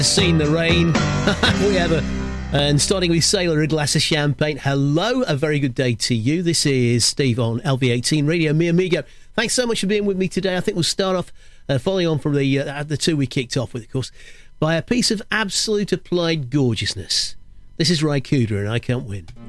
Seen the rain. We have and starting with Sailor, a glass of champagne. Hello, a very good day to you. This is Steve on LV18 Radio Mi Amigo. Thanks so much for being with me today. I think we'll start off, following on from the two we kicked off with, of course, by a piece of absolute applied gorgeousness. This is Ray Cooder and I Can't Win.